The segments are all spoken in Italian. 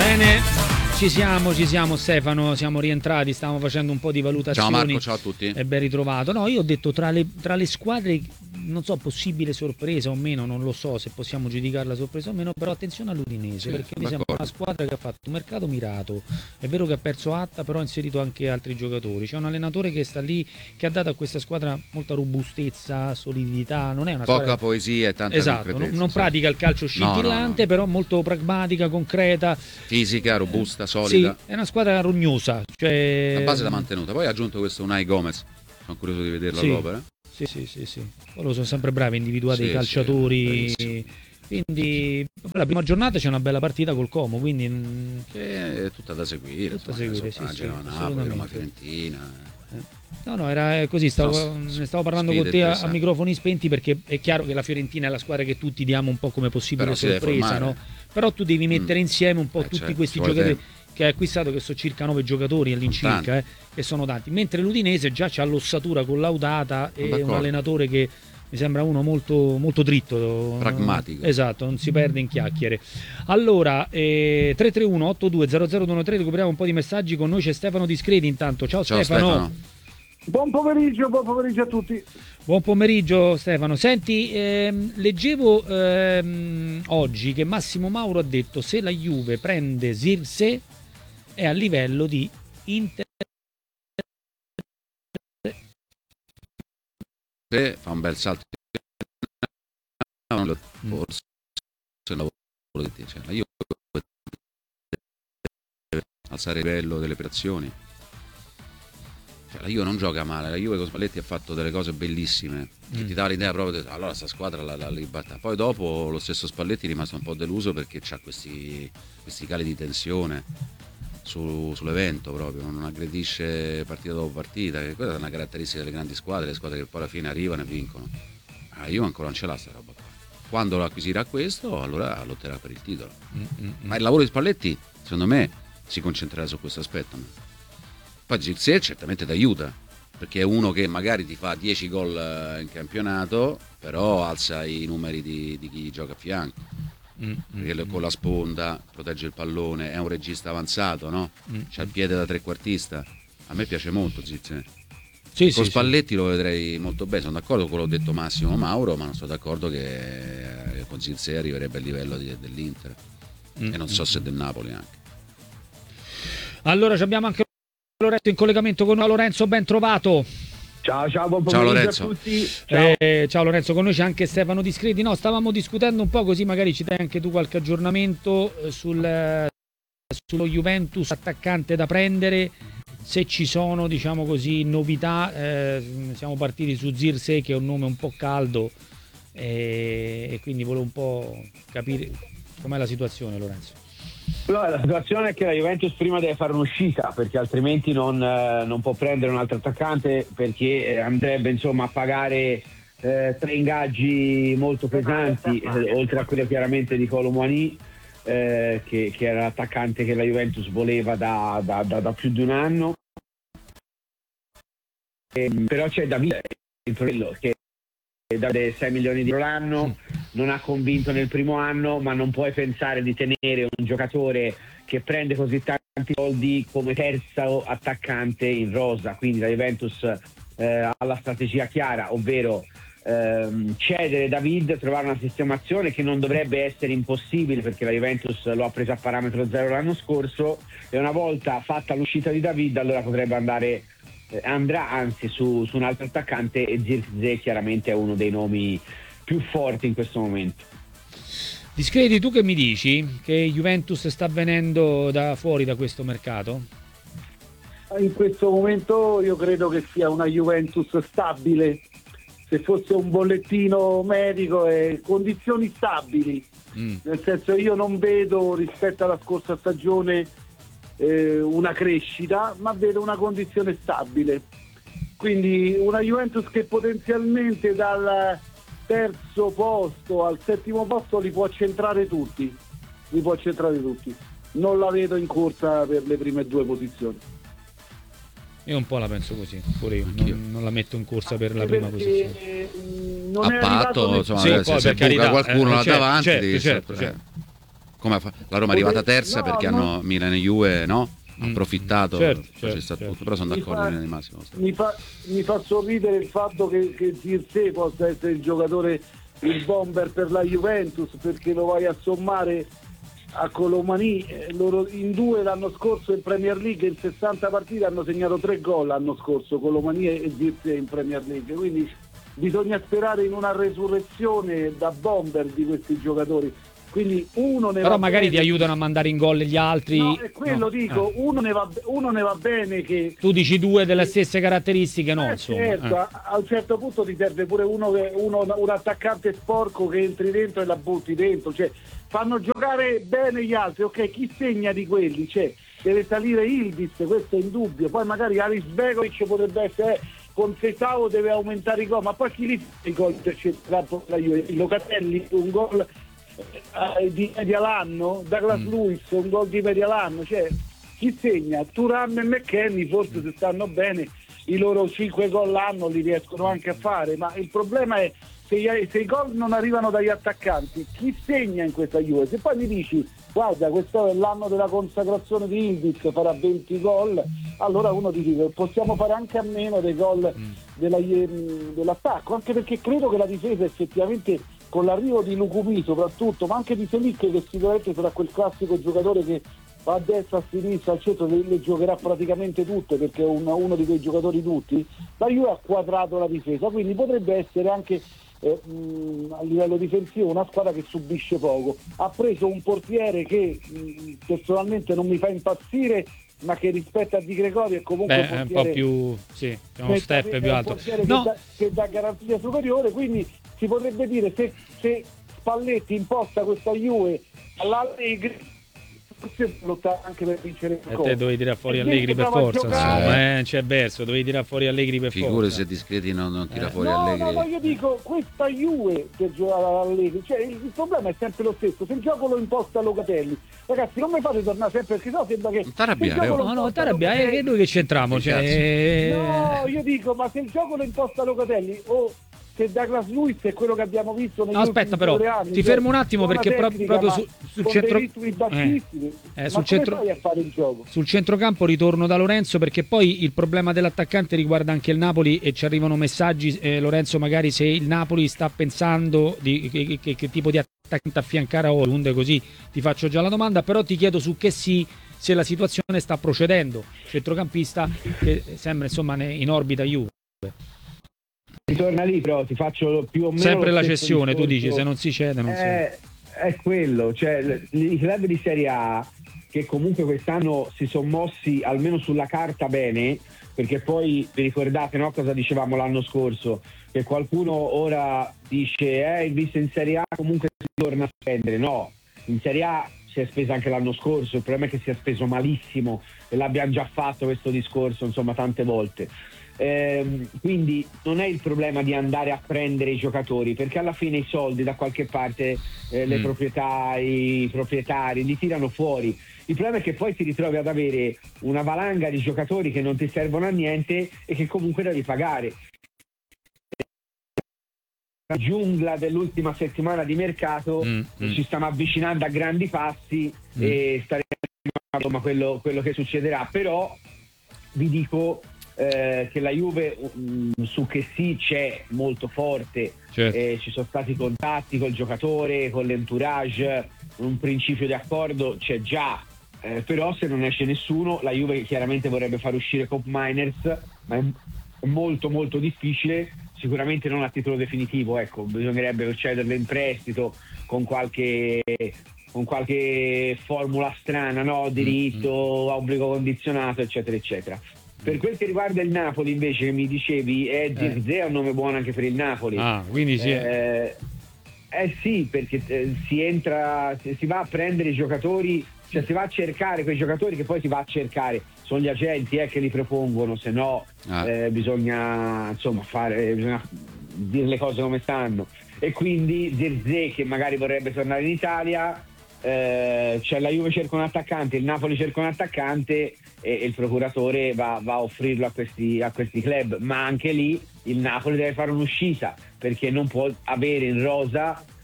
Bene, ci siamo Stefano, siamo rientrati, stavamo facendo un po' di valutazioni. Ciao Marco, ciao a tutti. E ben ritrovato. No, io ho detto tra le squadre, non so, possibile sorpresa o meno, non lo so se possiamo giudicarla sorpresa o meno, però attenzione all'Udinese, perché mi sembra una squadra che ha fatto un mercato mirato. È vero che ha perso Atta, però ha inserito anche altri giocatori. C'è un allenatore che sta lì, che ha dato a questa squadra molta robustezza, solidità, non è una poca squadra... poesia e tanta concretezza. Non pratica il calcio scintillante, no. Però molto pragmatica, concreta, fisica, robusta, solida. Sì, è una squadra rognosa, cioè... La base l'ha mantenuta. Poi ha aggiunto questo Unai Gomez, sono curioso di vederlo all'opera. Sì. Loro sono sempre bravi a individuare i calciatori. Quindi la prima giornata c'è una bella partita col Como, quindi che è tutta da seguire. Genova, Napoli, Roma, Fiorentina. No, era così, ne stavo parlando con te a microfoni spenti, perché è chiaro che la Fiorentina è la squadra che tutti diamo un po' come possibile sorpresa, no? Però tu devi mettere insieme un po' tutti questi giocatori che hai acquistato, che sono circa 9 giocatori all'incirca, che sono tanti, mentre l'Udinese già c'ha l'ossatura collaudata e un allenatore che mi sembra uno molto, molto dritto, pragmatico. Esatto, non si perde in chiacchiere. Allora, 331-8200-213, recuperiamo un po' di messaggi. Con noi c'è Stefano Discreti intanto. Ciao Stefano. Buon pomeriggio a tutti. Buon pomeriggio Stefano. Senti, leggevo oggi che Massimo Mauro ha detto: se la Juve prende Zirkzee è a livello di Inter. Se fa un bel salto, forse la Juve alzare il livello delle operazioni. La Juve non gioca male, la Juve con Spalletti ha fatto delle cose bellissime, che ti dà l'idea proprio di allora sta squadra la libertà. Poi dopo lo stesso Spalletti è rimasto un po' deluso perché c'ha questi cali di tensione sull'evento, proprio non aggredisce partita dopo partita, che questa è una caratteristica delle grandi squadre, le squadre che poi alla fine arrivano e vincono. La Juve ancora non ce l'ha sta roba qua. Quando lo acquisirà questo, allora lotterà per il titolo. Ma il lavoro di Spalletti, secondo me, si concentrerà su questo aspetto. Poi Zirkzee certamente ti aiuta, perché è uno che magari ti fa 10 gol in campionato, però alza i numeri di chi gioca a fianco. Perché con la sponda protegge il pallone, è un regista avanzato, no? C'ha il piede da trequartista. A me piace molto Zirkzee. Con Spalletti lo vedrei molto bene. Sono d'accordo con quello che ha detto Massimo Mauro, ma non sono d'accordo che con Zirkzee arriverebbe al livello dell'Inter e non so se del Napoli anche. Allora abbiamo anche Lorenzo in collegamento con noi. Lorenzo, ben trovato. Ciao, buon pomeriggio a tutti. Ciao Lorenzo, con noi c'è anche Stefano Discreti. No, stavamo discutendo un po', così magari ci dai anche tu qualche aggiornamento sullo Juventus attaccante da prendere, se ci sono, diciamo così, novità. Siamo partiti su Zirkzee, che è un nome un po' caldo, e quindi volevo un po' capire com'è la situazione, Lorenzo. La situazione è che la Juventus prima deve fare un'uscita, perché altrimenti non può prendere un altro attaccante, perché andrebbe insomma a pagare 3 ingaggi molto pesanti, oltre a quello chiaramente di Kolo Muani, che era l'attaccante che la Juventus voleva da più di un anno. Però c'è Davide, che da 6 milioni di euro l'anno, non ha convinto nel primo anno, ma non puoi pensare di tenere un giocatore che prende così tanti soldi come terzo attaccante in rosa. Quindi la Juventus ha la strategia chiara, ovvero cedere David, trovare una sistemazione che non dovrebbe essere impossibile, perché la Juventus lo ha preso a parametro zero l'anno scorso, e una volta fatta l'uscita di David allora potrebbe andrà anzi su un altro attaccante, e Zirkzee chiaramente è uno dei nomi più forti in questo momento. Discreti, tu che mi dici? Che Juventus sta venendo da fuori da questo mercato? In questo momento io credo che sia una Juventus stabile. Se fosse un bollettino medico, condizioni stabili, nel senso, io non vedo rispetto alla scorsa stagione una crescita, ma vedo una condizione stabile. Quindi una Juventus che potenzialmente dal terzo posto al settimo posto li può centrare tutti. Non la vedo in corsa per le prime 2 posizioni. Io un po' la penso così, pure io non la metto in corsa per la prima posizione. Non a patto, insomma, sì, se buca qualcuno là davanti, certo. Come la Roma è arrivata terza perché hanno Milan e Juve, no? Approfittato, certo. tutto, però sono d'accordo in linea di massimo. Mi fa sorridere il fatto che Zirkzee possa essere il giocatore, il bomber per la Juventus, perché lo vai a sommare a Colomani. Loro in due l'anno scorso in Premier League in 60 partite hanno segnato 3 gol l'anno scorso, Colomani e Zirkzee in Premier League, quindi bisogna sperare in una resurrezione da bomber di questi giocatori. Quindi uno ne però va magari bene, ti aiutano a mandare in gol gli altri. no, è quello dico, uno ne va bene che Tu dici due delle stesse caratteristiche, no? Insomma. certo, a un certo punto ti serve pure un attaccante sporco che entri dentro e la butti dentro, cioè fanno giocare bene gli altri, ok, chi segna di quelli? Cioè, deve salire Ildiz, questo è indubbio, poi magari Aris Begovic potrebbe essere, con Fesao deve aumentare i gol, ma poi chi li fa i gol per la Juve? Locatelli un gol di media l'anno, Douglas Luiz un gol di media l'anno, cioè chi segna? Thuram e McKennie forse se stanno bene i loro 5 gol l'anno li riescono anche a fare, ma il problema è se i gol non arrivano dagli attaccanti, chi segna in questa Juve? Se poi mi dici guarda questo è l'anno della consacrazione di Ildiz, farà 20 gol, allora uno ti dice possiamo fare anche a meno dei gol dell'attacco, anche perché credo che la difesa effettivamente con l'arrivo di Lukumi soprattutto, ma anche di Selic che sicuramente sarà quel classico giocatore che va a destra, a sinistra, al centro, le giocherà praticamente tutte perché è uno di quei giocatori tutti, la Juve ha quadrato la difesa, quindi potrebbe essere anche a livello difensivo una squadra che subisce poco. Ha preso un portiere che personalmente non mi fa impazzire, ma che rispetto a Di Gregorio è comunque un po' più è uno step più alto, che dà garanzia superiore, quindi si potrebbe dire se Spalletti imposta questa Juve all'Allegri forse lotta anche per vincere il te dovevi tirare fuori Allegri per forza, insomma, c'è verso, dovevi tirare fuori Allegri per forza. Figure se discreti non tira fuori Allegri. No, io dico questa Juve per giocare all'Allegri, cioè il problema è sempre lo stesso, se il gioco lo imposta Locatelli, ragazzi non mi fate tornare sempre perché no sembra che non t'arrabbiare, è noi che c'entriamo, no, io dico ma se il gioco lo imposta Locatelli se Douglas Luiz è quello che abbiamo visto negli aspetta però anni, ti fermo un attimo perché proprio sul centro sul centrocampo ritorno da Lorenzo, perché poi il problema dell'attaccante riguarda anche il Napoli e ci arrivano messaggi, Lorenzo, magari se il Napoli sta pensando di che tipo di attaccante affiancare a Højlund, così ti faccio già la domanda, però ti chiedo su che se la situazione sta procedendo, centrocampista che sembra insomma in orbita Juve. Ritorna lì, però ti faccio più o meno sempre la cessione, tu dici, se non si cede non si... È quello, cioè i club di Serie A che comunque quest'anno si sono mossi almeno sulla carta bene, perché poi vi ricordate, no, cosa dicevamo l'anno scorso, che qualcuno ora dice visto in Serie A comunque si torna a spendere. No, in Serie A si è spesa anche l'anno scorso, il problema è che si è speso malissimo e l'abbiamo già fatto questo discorso insomma tante volte. Quindi non è il problema di andare a prendere i giocatori, perché alla fine i soldi da qualche parte le proprietà, i proprietari li tirano fuori. Il problema è che poi ti ritrovi ad avere una valanga di giocatori che non ti servono a niente e che comunque devi pagare. La giungla dell'ultima settimana di mercato ci stiamo avvicinando a grandi passi e staremo insomma quello che succederà, però vi dico che la Juve su che sì c'è molto forte, certo. Ci sono stati contatti col giocatore, con l'entourage, un principio di accordo c'è già, però se non esce nessuno la Juve chiaramente vorrebbe far uscire Cop Miners, ma è molto molto difficile, sicuramente non a titolo definitivo, ecco, bisognerebbe cederlo in prestito con qualche formula strana, no? Diritto, obbligo condizionato, eccetera eccetera. Per quel che riguarda il Napoli invece, che mi dicevi, Zirkzee è un nome buono anche per il Napoli. Quindi sì. Sì, perché si va a prendere i giocatori, cioè si va a cercare quei giocatori che poi si va a cercare. Sono gli agenti che li propongono, se no bisogna insomma bisogna dire le cose come stanno. E quindi Zirkzee, che magari vorrebbe tornare in Italia, cioè la Juve cerca un attaccante, il Napoli cerca un attaccante e il procuratore va a offrirlo a questi club, ma anche lì il Napoli deve fare un'uscita, perché non può avere in rosa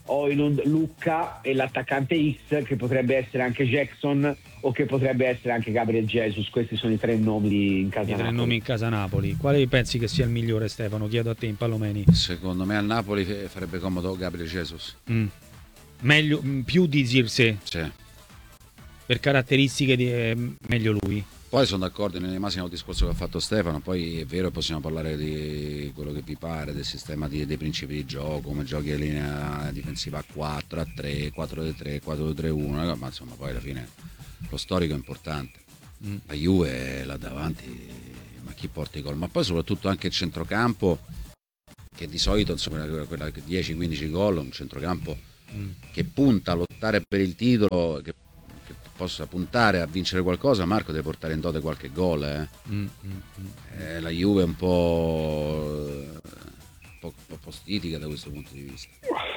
Ho Lucca e l'attaccante X, che potrebbe essere anche Jackson o che potrebbe essere anche Gabriel Jesus. Questi sono i 3 nomi in casa Napoli. 3 nomi in casa Napoli. Quale pensi che sia il migliore, Stefano? Chiedo a te in Palomeni. Secondo me al Napoli farebbe comodo Gabriel Jesus. Meglio, più di Zirkzee. Sì. Per caratteristiche meglio lui. Poi sono d'accordo nel massimo discorso che ha fatto Stefano, poi è vero, possiamo parlare di quello che vi pare, del sistema dei principi di gioco, come giochi in linea difensiva a 4, a 3, 4-3, 4-3-1, ma insomma poi alla fine lo storico è importante. La Juve là davanti, ma chi porta i gol? Ma poi soprattutto anche il centrocampo, che di solito insomma quella 10-15 gol, un centrocampo che punta a lottare per il titolo, che possa puntare a vincere qualcosa. Marco deve portare in dote qualche gol. La Juve è un po' stitica da questo punto di vista.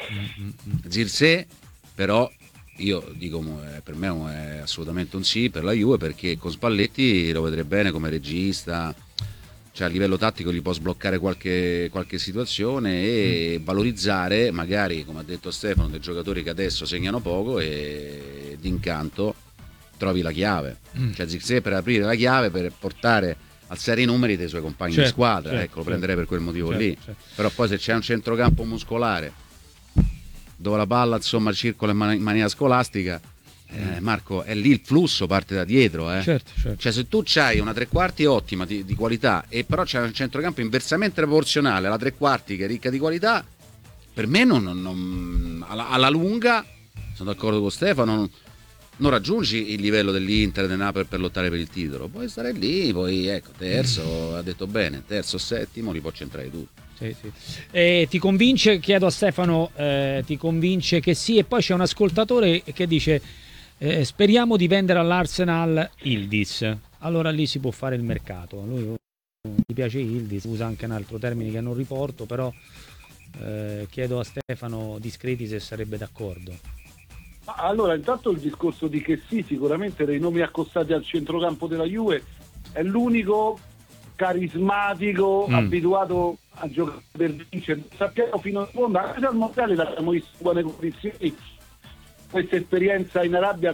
Zirkzee però io dico per me è assolutamente un sì per la Juve, perché con Spalletti lo vedrei bene come regista, cioè a livello tattico gli può sbloccare qualche situazione e valorizzare magari, come ha detto Stefano, dei giocatori che adesso segnano poco e d'incanto trovi la chiave. Cioè Zirkzee per aprire la chiave, per portare alzare i numeri dei suoi compagni di squadra, ecco, lo prenderei per quel motivo lì. Però poi se c'è un centrocampo muscolare dove la palla insomma circola in maniera scolastica, Marco, è lì il flusso, parte da dietro. Certo. Cioè se tu c'hai una tre quarti ottima di qualità e però c'è un centrocampo inversamente proporzionale alla tre quarti che è ricca di qualità, per me alla lunga, sono d'accordo con Stefano, non raggiungi il livello dell'Inter, del Napoli per lottare per il titolo. Puoi stare lì, poi ecco, terzo, ha detto bene, terzo, settimo, li può centrare tutti. Sì. Ti convince, chiedo a Stefano, ti convince che sì? E poi c'è un ascoltatore che dice speriamo di vendere all'Arsenal Yildiz, allora lì si può fare il mercato. Lui gli piace Yildiz, usa anche un altro termine che non riporto, però chiedo a Stefano Discreti se sarebbe d'accordo. Allora, intanto il discorso di che sì, sicuramente dei nomi accostati al centrocampo della Juve è l'unico carismatico, abituato a giocare per vincere. Sappiamo fino in fondo, anche al mondiale l'abbiamo visto in buone condizioni. Questa esperienza in Arabia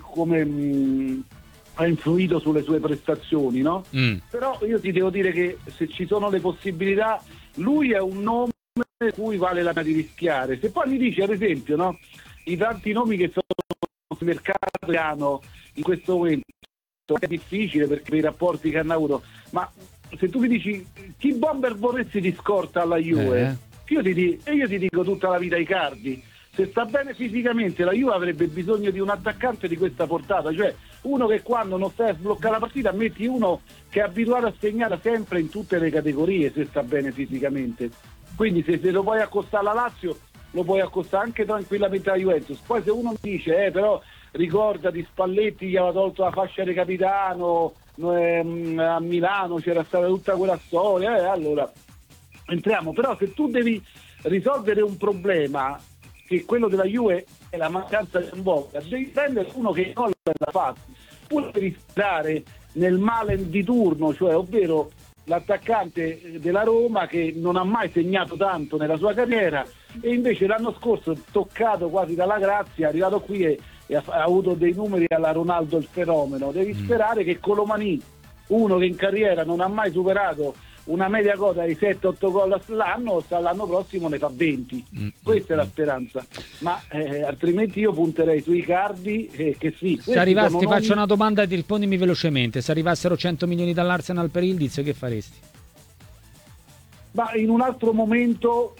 come ha influito sulle sue prestazioni, no? Però io ti devo dire che se ci sono le possibilità, lui è un nome per cui vale la pena di rischiare. Se poi mi dici, ad esempio, no, i tanti nomi che sono sul mercato italiano in questo momento, è difficile perché per i rapporti che hanno avuto, ma se tu mi dici chi bomber vorresti di scorta alla Juve, io ti dico tutta la vita Icardi. Se sta bene fisicamente, la Juve avrebbe bisogno di un attaccante di questa portata, cioè uno che quando non stai a sbloccare la partita metti uno che è abituato a segnare sempre in tutte le categorie, se sta bene fisicamente. Quindi se lo puoi accostare alla Lazio, lo puoi accostare anche tranquillamente alla Juventus. Poi se uno dice però ricorda di Spalletti, gli aveva tolto la fascia di capitano, a Milano c'era stata tutta quella storia, allora entriamo. Però se tu devi risolvere un problema, che quello della Juve è la mancanza di un bomber, devi prendere uno che non l'ha fatto, oppure devi stare nel male di turno, cioè ovvero l'attaccante della Roma che non ha mai segnato tanto nella sua carriera e invece l'anno scorso toccato quasi dalla grazia, è arrivato qui e ha avuto dei numeri alla Ronaldo il fenomeno. Devi sperare che Colomani, uno che in carriera non ha mai superato una media quota di 7-8 gol l'anno prossimo ne fa 20. Questa è la speranza, ma altrimenti io punterei sui Icardi che sì. Se arrivassi, ti faccio una domanda e rispondimi velocemente: se arrivassero 100 milioni dall'Arsenal per Yildiz, che faresti? Ma in un altro momento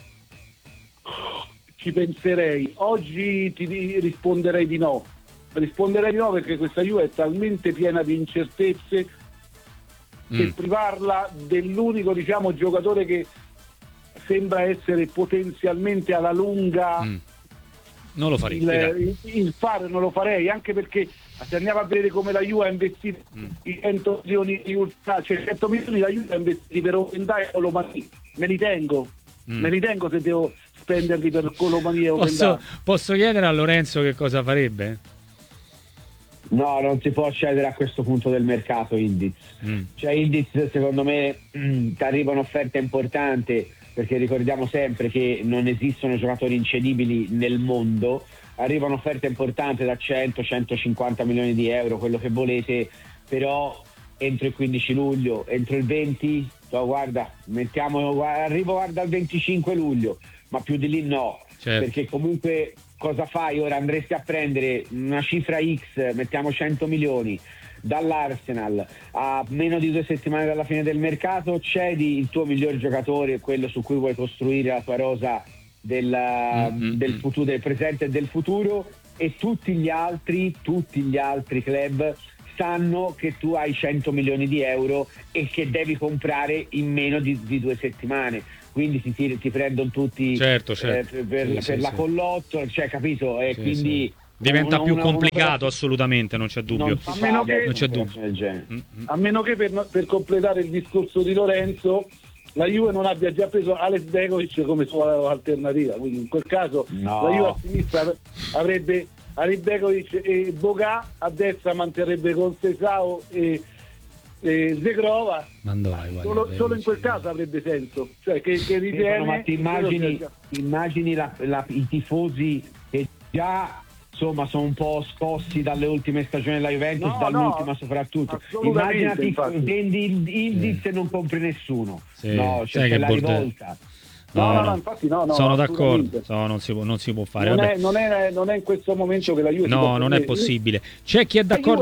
ci penserei. Oggi ti risponderei di no. Risponderei di no perché questa Juve è talmente piena di incertezze che privarla dell'unico, diciamo, giocatore che sembra essere potenzialmente alla lunga non lo farei. Il fare non lo farei, anche perché se andiamo a vedere come la Juve ha investito i 100 milioni di cioè 100 milioni la Juve ha investito per Opendai e Colomani, me li tengo se devo spenderli per Colomani e Opendai. Posso chiedere a Lorenzo che cosa farebbe? No, non si può scendere a questo punto del mercato Yildiz. Cioè Yildiz secondo me ti arriva un'offerta importante, perché ricordiamo sempre che non esistono giocatori incedibili nel mondo, arriva un'offerta importante da 100-150 milioni di euro, quello che volete, però entro il 15 luglio, entro il 20, guarda, arrivo guarda al 25 luglio, ma più di lì no, certo. Perché comunque cosa fai ora? Andresti a prendere una cifra X, mettiamo 100 milioni, dall'Arsenal a meno di 2 settimane dalla fine del mercato, cedi il tuo miglior giocatore, quello su cui vuoi costruire la tua rosa del futuro, del presente e del futuro, e tutti gli altri club sanno che tu hai 100 milioni di euro e che devi comprare in meno di 2 settimane, quindi ti prendono tutti, certo. per la collotto, cioè, capito? E quindi diventa più complicato, assolutamente, non c'è dubbio. Non c'è dubbio. A meno che per completare il discorso di Lorenzo, la Juve non abbia già preso Alex Begovic come sua alternativa, quindi in quel caso la Juve a sinistra avrebbe Alex Begovic e Boga, a destra manterrebbe con Sesao e Zegrova. Solo in quel caso avrebbe senso, cioè che ritiene, ma ti immagini i tifosi che già insomma sono un po' scossi dalle ultime stagioni della Juventus, dall'ultima soprattutto. Immaginati, vendi Ildiz e non compri nessuno. Sì. No, c'è la rivolta. No, infatti no, sono d'accordo, non si può fare. Non è in questo momento che la Juve non è possibile. C'è chi è d'accordo.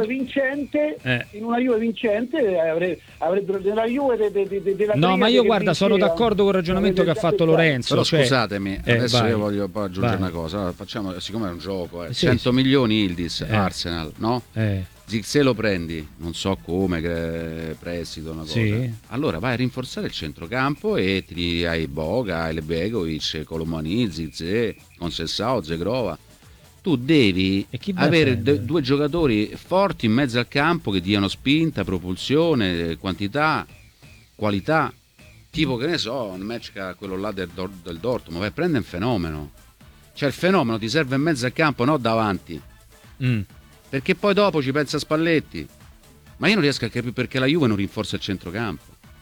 In una Juve vincente avrebbe nella Juve della no, ma io guarda, sono d'accordo con il ragionamento che ha fatto Lorenzo. Però scusatemi, adesso io voglio poi aggiungere una cosa. Allora, facciamo, siccome è un gioco, 100 milioni Ildiz, Arsenal, no? Zirkzee lo prendi, non so come, prestito, una cosa. Sì. Allora vai a rinforzare il centrocampo e hai Boga, Begovic, Colomani, Zirkzee, Conceição, Zegrova. Tu devi avere due giocatori forti in mezzo al campo che diano spinta, propulsione, quantità, qualità. Tipo, che ne so, un match quello là del Dortmund, vai a prendere un fenomeno. Cioè il fenomeno ti serve in mezzo al campo, no davanti. Perché poi dopo ci pensa Spalletti. Ma io non riesco a capire perché la Juve non rinforza il centrocampo.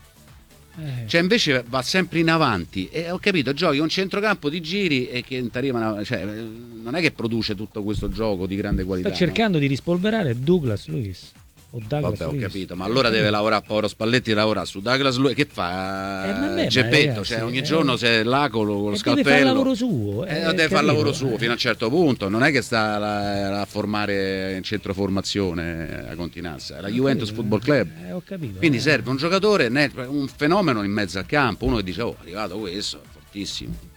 Cioè invece va sempre in avanti e ho capito, giochi un centrocampo di giri e che cioè, non è che produce tutto questo gioco di grande qualità. Sta cercando di rispolverare Douglas Luiz. Vabbè, ho capito, ma allora deve lavorare, povero Spalletti lavora su Douglas Luiz, che fa? Geppetto, cioè ogni giorno c'è l'Acolo con lo scalpello. Deve fare il lavoro suo. Deve fare il lavoro suo fino a un certo punto, non è che sta a formare in centro formazione a Continazza, è la Juventus Football Club. Ho capito. Quindi serve un giocatore, un fenomeno in mezzo al campo, uno che dice è arrivato questo, è fortissimo.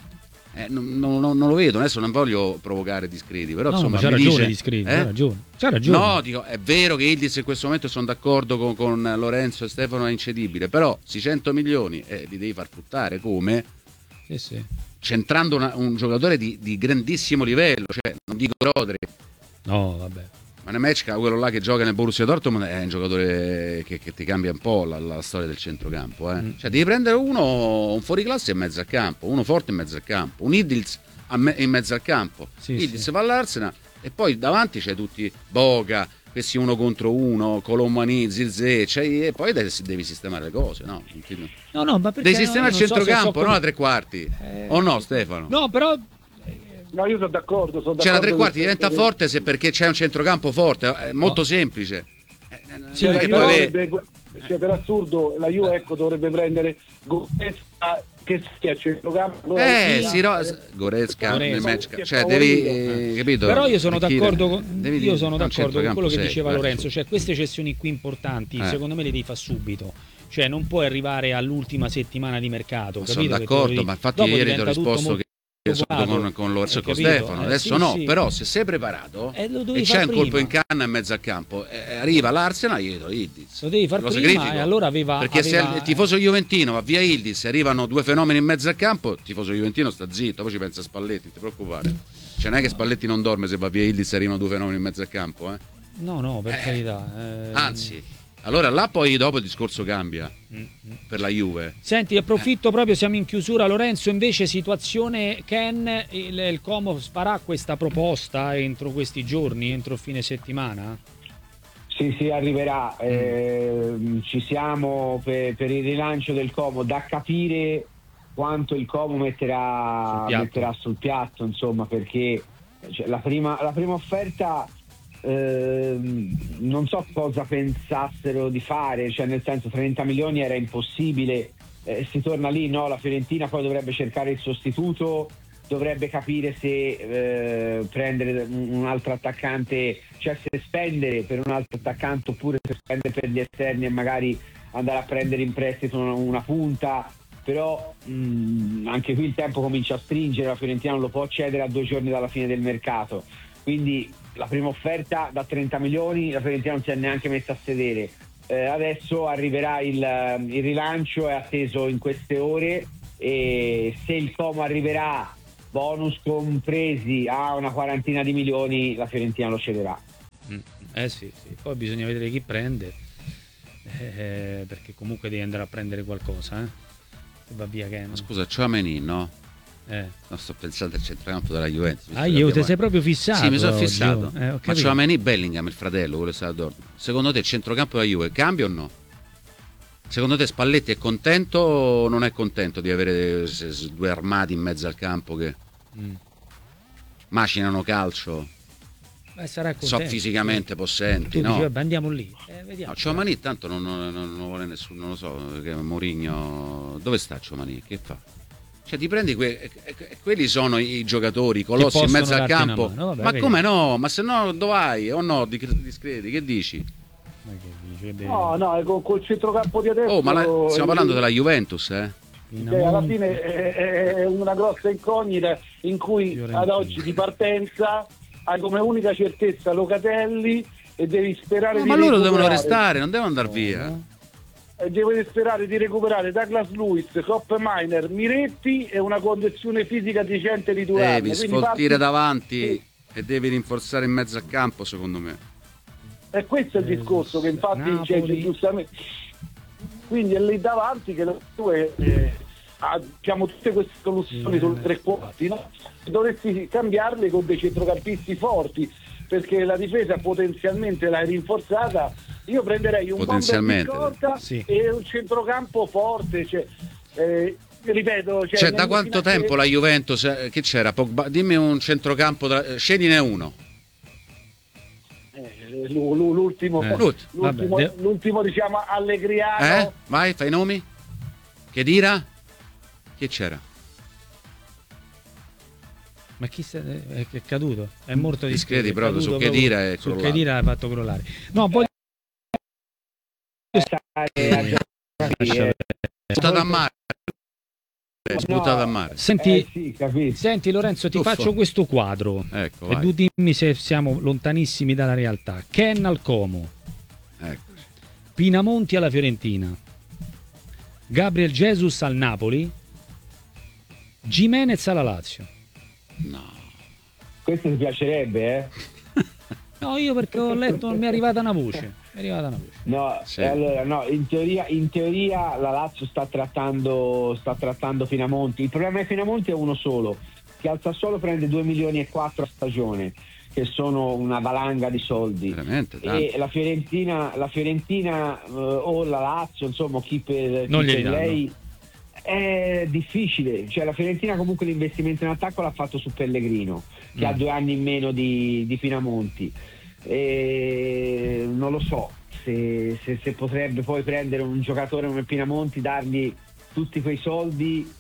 Non lo vedo, adesso non voglio provocare discreti, però insomma c'ha ragione discreti, c'ha ragione. No, dico, è vero che Ildiz in questo momento sono d'accordo con Lorenzo e Stefano, è incedibile, però si 100 milioni li devi far fruttare come? Sì. Centrando un giocatore di grandissimo livello, cioè non dico Rodri. No, vabbè. Ma Nemečka, quello là che gioca nel Borussia Dortmund, è un giocatore che ti cambia un po' la storia del centrocampo. Cioè devi prendere un fuoriclasse in mezzo al campo, uno forte in mezzo al campo, un Ildiz in mezzo al campo. Ildiz va all'Arsenal e poi davanti c'è tutti Boga, questi uno contro uno, Colomani, Zirkzee, e poi devi sistemare le cose, no? No, ma perché devi sistemare il centrocampo, non a tre quarti. O no, Stefano? No, però no, io sono d'accordo. Cioè la tre quarti diventa forte se perché c'è un centrocampo forte, è molto semplice. Per assurdo la Juve dovrebbe prendere Goretzka che sia centrocampo. Goretzka nel match, cioè devi capito? Però io sono d'accordo con quello che diceva Lorenzo, cioè queste cessioni qui importanti, secondo me le devi fare subito. Cioè non puoi arrivare all'ultima settimana di mercato, capito? Sono d'accordo, ma infatti ieri ti ho risposto che con Lorenzo e con Stefano, adesso però se sei preparato e c'è un colpo in canna in mezzo al campo, arriva l'Arsenal, io do Ildiz, lo devi far prima e allora perché se il tifoso juventino va via Ildiz e arrivano due fenomeni in mezzo al campo, il tifoso juventino sta zitto, poi ci pensa Spalletti, non ti preoccupare, cioè non è che Spalletti non dorme se va via Ildiz e arrivano due fenomeni in mezzo al campo, no, per carità, anzi. Allora là poi dopo il discorso cambia per la Juve. Senti, approfitto proprio, siamo in chiusura. Lorenzo, invece situazione Ken, il Como farà questa proposta entro questi giorni, entro fine settimana? Sì, arriverà. Ci siamo per il rilancio del Como, da capire quanto il Como metterà sul piatto, insomma, perché la prima offerta non so cosa pensassero di fare, cioè nel senso 30 milioni era impossibile, si torna lì, no? La Fiorentina poi dovrebbe cercare il sostituto, dovrebbe capire se prendere un altro attaccante, cioè se spendere per un altro attaccante oppure se spendere per gli esterni e magari andare a prendere in prestito una punta, però anche qui il tempo comincia a stringere, la Fiorentina non lo può cedere a 2 giorni dalla fine del mercato, quindi la prima offerta da 30 milioni la Fiorentina non si è neanche messa a sedere. Adesso arriverà il rilancio, è atteso in queste ore, e se il Como arriverà, bonus compresi, a una quarantina di milioni, la Fiorentina lo cederà. Sì. Poi bisogna vedere chi prende, perché comunque devi andare a prendere qualcosa, se va via che Ma scusa, Tchouaméni, no? No, sto pensando al centrocampo della Juventus. Io ti sei proprio fissato. Sì, mi sono fissato. Ma Tchouaméni, Bellingham, il fratello, quello che sta a Dortmund. Secondo te il centrocampo della Juve cambia o no? Secondo te Spalletti è contento o non è contento di avere 2 armati in mezzo al campo che macinano calcio? Sarà contento. So fisicamente possenti, tu no? dici, vabbè, andiamo lì. Vediamo. No, Tchouaméni tanto non vuole nessuno, non lo so, che Mourinho. Dove sta Tchouaméni? Che fa? Cioè ti prendi quelli sono i giocatori, i colossi in mezzo al campo. Mano, vabbè, ma vedi. come no? Ma se no dove vai? O no, discreti, che dici? No, col centrocampo di adesso. Oh, ma stiamo parlando della Juventus, alla fine è una grossa incognita in cui ad oggi di partenza hai come unica certezza Locatelli e devi sperare di ma loro devono recuperare. restare, non devono andare via. E devi sperare di recuperare Douglas Luiz, Kopp Miner, Miretti e una condizione fisica decente di Thuram. Devi sfoltire davanti e devi rinforzare in mezzo al campo, secondo me. E questo è il discorso che infatti c'è giustamente. Quindi è lì davanti che noi abbiamo tutte queste soluzioni sulle 3 quarti, no? Dovresti cambiarle con dei centrocampisti forti, perché la difesa potenzialmente l'hai rinforzata. Io prenderei un Bamba e un centrocampo forte, ripeto, cioè da quanto tempo la Juventus, che c'era? Pogba, dimmi un centrocampo, scegliene uno. L'ultimo diciamo Allegriano. Vai, fai i nomi. Chedira? Chi c'era? Ma chi è caduto? È morto di discreti proprio su Chedira e su Chedira ha fatto crollare. No, poi buttata a mare. Buttata a mare. Senti Lorenzo, ti faccio questo quadro. Ecco, e tu dimmi se siamo lontanissimi dalla realtà. Ken al Como. Ecco. Pinamonti alla Fiorentina. Gabriel Jesus al Napoli. Gimenez alla Lazio. No. Questo ti piacerebbe, No, io perché ho letto, mi è arrivata una voce. No, sì. Allora no, in teoria la Lazio sta trattando Pinamonti. Il problema di Pinamonti è uno solo, che al Sassuolo prende 2,4 milioni a stagione, che sono una valanga di soldi. Veramente, e la Fiorentina o la Lazio, insomma, chi per lei è difficile. Cioè la Fiorentina comunque l'investimento in attacco l'ha fatto su Pellegrino, che ha 2 anni in meno di Pinamonti. Non lo so se potrebbe poi prendere un giocatore come Pinamonti, dargli tutti quei soldi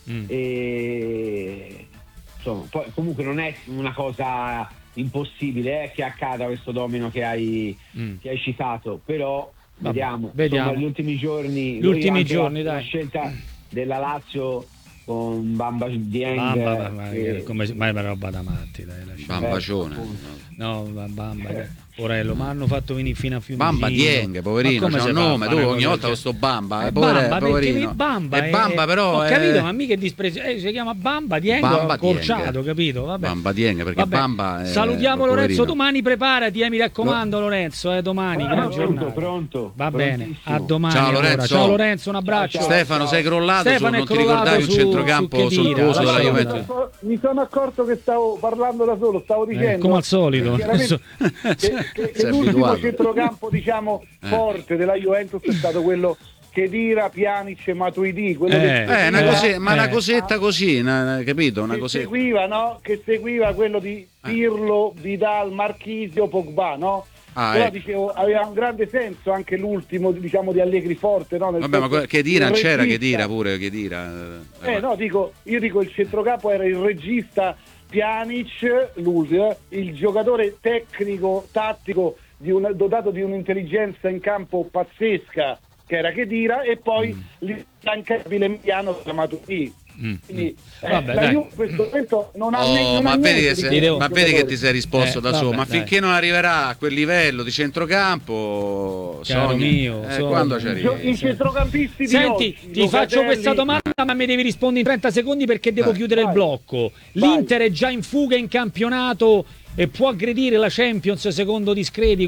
insomma, poi comunque non è una cosa impossibile che accada questo domino che hai citato, però vediamo. Insomma, gli ultimi giorni la scelta della Lazio con Bamba Dieng, ma è una roba da matti, dai, Bambacione. No, Bamba Orello, ma hanno fatto venire fino a Fiumicino. Bamba Dieng, poverino, c'ha un nome, tu ogni volta questo Bamba, poverino. Bamba però ho capito, ma mica è disprezzo, si chiama Bamba Dieng accorciato, capito? Vabbè. Bamba Dieng, perché Bamba salutiamo Lorenzo, domani preparati, mi raccomando Lorenzo, domani pronto. Va bene, a domani. Ciao Lorenzo. Ciao Lorenzo, un abbraccio. Stefano, sei crollato, non ti ricordavi un centrocampo sontuoso della Juventus? Mi sono accorto che stavo parlando da solo, stavo dicendo come al solito che l'ultimo centrocampo diciamo forte della Juventus è stato quello Khedira, Pjanic e Matuidi, quello una cosetta così, capito? Una cosetta. Seguiva, no? Che seguiva quello di Pirlo, Vidal, Marchisio, Pogba, no? Però dicevo, aveva un grande senso anche l'ultimo, diciamo, di Allegri forte, no? Vabbè, ma Khedira c'era, Khedira pure, Khedira. No, io dico il centrocampo era il regista Pjanic, il giocatore tecnico, tattico, dotato di un'intelligenza in campo pazzesca, che era Khedira, e poi l'instancabile mediano chiamato Matuidi. Quindi, la Juve in questo momento non ha vedi che ti sei risposto da solo, ma finché non arriverà a quel livello di centrocampo, caro mio, quando ci arrivi? I centrocampisti di Senti, oggi, ti faccio questa domanda, ma mi devi rispondere in 30 secondi perché devo chiudere il blocco. L'Inter è già in fuga in campionato e può aggredire la Champions secondo Discredi